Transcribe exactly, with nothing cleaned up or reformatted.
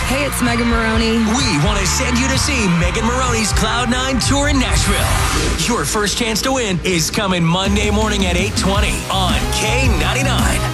Hey, it's Megan Maroney. We want to send you to see Megan Maroney's Cloud nine Tour in Nashville. Your first chance to win is coming Monday morning at eight twenty on K ninety-nine.